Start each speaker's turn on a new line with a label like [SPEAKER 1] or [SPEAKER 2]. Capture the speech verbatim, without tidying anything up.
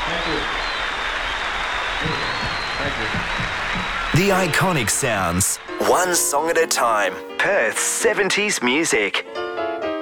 [SPEAKER 1] The iconic sounds, one song at a time. Perth's seventies music.